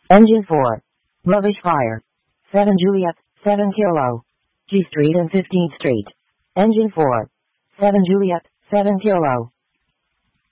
Engine 4. Lovish fire. 7 Juliet, 7 Kilo. G Street and 15th Street. Engine 4. 7 Juliet, 7 Kilo.